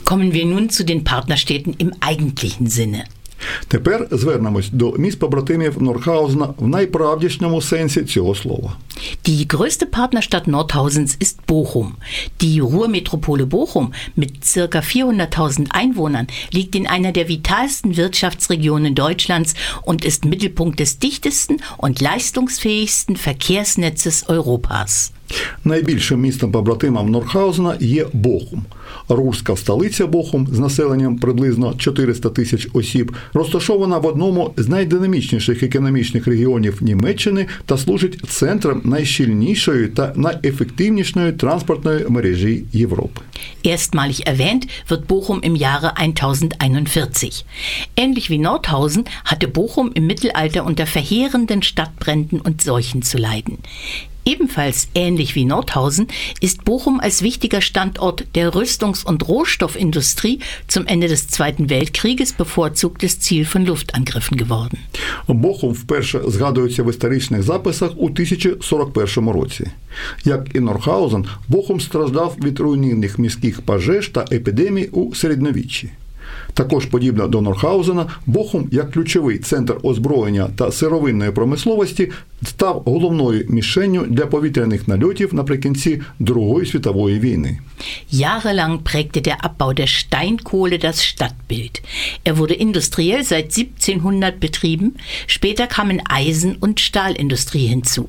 Kommen wir nun zu den Partnerstädten im eigentlichen Sinne. Тепер звернемось до міст-побратимів Нордхаузена в найправдішньому сенсі цього слова. Die größte Partnerstadt Nordhausens ist Bochum. Die Ruhrmetropole Bochum mit ca. 400.000 Einwohnern liegt in einer der vitalsten Wirtschaftsregionen Deutschlands und ist Mittelpunkt des dichtesten und leistungsfähigsten Verkehrsnetzes Europas. Найбільшим містом-побратимом Нордхаузена є Бохум. Руська столиця Бохум з населенням приблизно 400 тисяч осіб розташована в одному з найдинамічніших економічних регіонів Німеччини та служить центром найщільнішої та найефективнішої транспортної мережі Європи. Erstmalig erwähnt wird Bochum im Jahre 1041. Ähnlich wie Nordhausen hatte Bochum im Mittelalter unter verheerenden Stadtbränden und Seuchen zu leiden. Ebenfalls ähnlich wie Nordhausen ist Bochum als wichtiger Standort der Rüstungs- und Rohstoffindustrie zum Ende des Zweiten Weltkrieges bevorzugtes Ziel von Luftangriffen geworden. Бохум вперше згадується в історичних записах у 1041 році. Як і Нордхаузен, Бохум страждав від руйнівних міських пожеж та епідемій у середньовіччі. Також, подібно до Нордхаузена, Бохум, як ключовий центр озброєння та сировинної промисловості, став головною мішенню для повітряних нальотів наприкінці Другої світової війни. Jahrelang prägte der Abbau der Steinkohle das Stadtbild. Er wurde industriell seit 1700 betrieben, später kamen Eisen- und Stahlindustrie hinzu.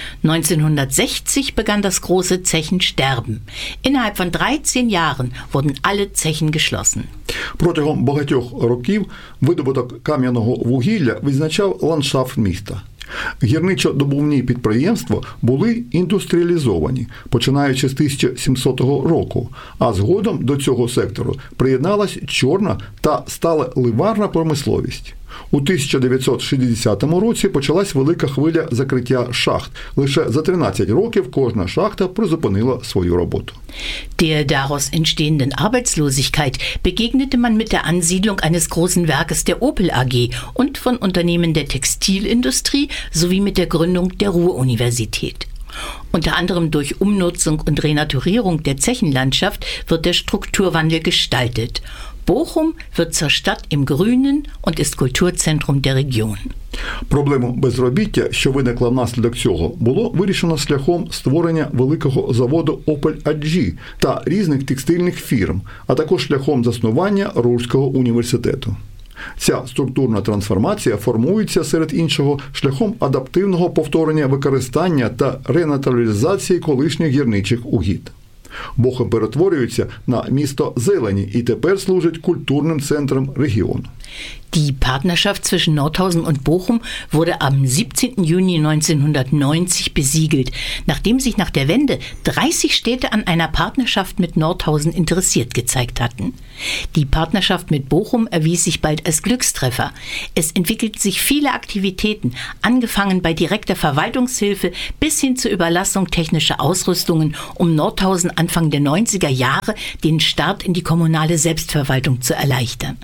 1960 begann das große Zechensterben. Innerhalb von 13 Jahren wurden alle Zechen geschlossen. Протягом багатьох років видобуток кам'яного вугілля відзначав ландшафт міста. Гірничо-добувні підприємства були індустріалізовані, починаючи з 1700 року, а згодом до цього сектору приєдналась чорна та сталеливарна промисловість. У 1960 році почалась велика хвиля закриття шахт. Лише за 13 років кожна шахта призупинила свою роботу. Der daraus entstehenden Arbeitslosigkeit begegnete man mit der Ansiedlung eines großen Werkes der Opel AG und von Unternehmen der Textilindustrie sowie mit der Gründung der Ruhr-Universität. Unter anderem durch Umnutzung und Renaturierung der Zechenlandschaft wird der Strukturwandel gestaltet. Bochum wird zur Stadt im Grünen und ist Kulturzentrum der Region. Проблему безробіття, що виникла внаслідок цього, було вирішено шляхом створення великого заводу Opel AG та різних текстильних фірм, а також шляхом заснування Рурського університету. Ця структурна трансформація формується, серед іншого, шляхом адаптивного повторення використання та ренатуралізації колишніх гірничих угідь. Бохум перетворюється на місто зелені і тепер служить культурним центром регіону. Die Partnerschaft zwischen Nordhausen und Bochum wurde am 17. Juni 1990 besiegelt, nachdem sich nach der Wende 30 Städte an einer Partnerschaft mit Nordhausen interessiert gezeigt hatten. Die Partnerschaft mit Bochum erwies sich bald als Glückstreffer. Es entwickelten sich viele Aktivitäten, angefangen bei direkter Verwaltungshilfe bis hin zur Überlassung technischer Ausrüstungen, um Nordhausen Anfang der 90er Jahre den Start in die kommunale Selbstverwaltung zu erleichtern.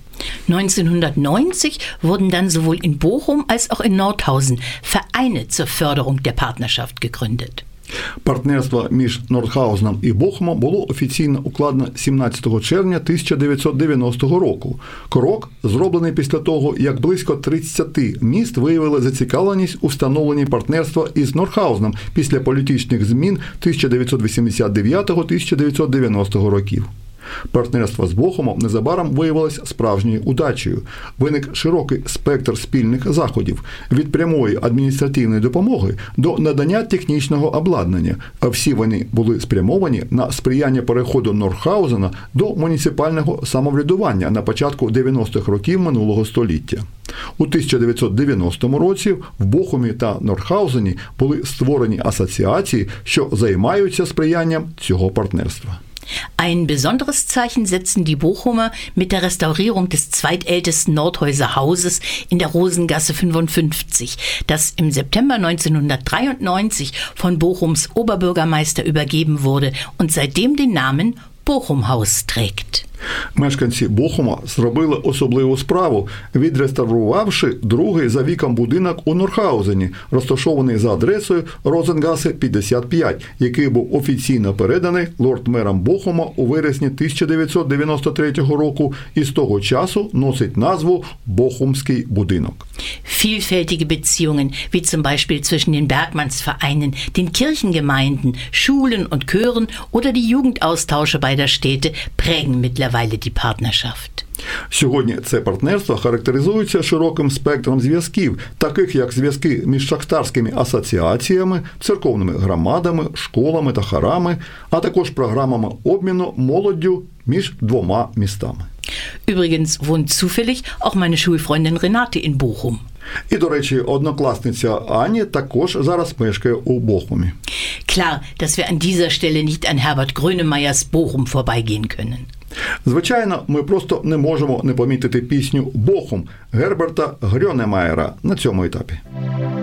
1990 wurden dann sowohl in Bochum als auch in Nordhausen Vereine zur Förderung der Partnerschaft gegründet. Партнерство між Нордхаузеном і Бохумом було офіційно укладено 17 червня 1990 року. Крок зроблений після того, як близько 30 міст виявили зацікавленість у встановленні партнерства із Нордхаузеном після політичних змін 1989-1990 років. Партнерство з Бохумом незабаром виявилось справжньою удачею. Виник широкий спектр спільних заходів – від прямої адміністративної допомоги до надання технічного обладнання, а всі вони були спрямовані на сприяння переходу Нордхаузена до муніципального самоврядування на початку 90-х років минулого століття. У 1990 році в Бохумі та Нордхаузені були створені асоціації, що займаються сприянням цього партнерства. Ein besonderes Zeichen setzten die Bochumer mit der Restaurierung des zweitältesten Nordhäuser Hauses in der Rosengasse 55, das im September 1993 von Bochums Oberbürgermeister übergeben wurde und seitdem den Namen Bochumhaus trägt. Мешканці Бохума зробили особливу справу, відреставрувавши другий за віком будинок у Норхаузені, розташований за адресою Розенгасе 55, який був офіційно переданий лорд-мером Бохума у вересні 1993 року і з того часу носить назву Бохумський будинок. Vielfältige Beziehungen, wie zum Beispiel zwischen den Bergmannsvereinen, den Kirchengemeinden, Schulen und Chören oder die Jugendaustausche beider Städte prägen mittlerweile die Partnerschaft. Сьогодні це партнерство характеризується широким спектром зв'язків, таких як зв'язки між шахтарськими асоціаціями, церковними громадами, школами та хорами, а також програмами обміну молоддю між двома містами. Übrigens wohnt zufällig auch meine Schulfreundin Renate in Bochum. І, до речі, однокласниця Ані також зараз мешкає у Бохумі. Klar, dass wir an dieser Stelle nicht an Herbert Grönemeyers Bochum vorbeigehen können. Звичайно, ми просто не можемо не помітити пісню «Бохум» Герберта Грьонемаєра на цьому етапі.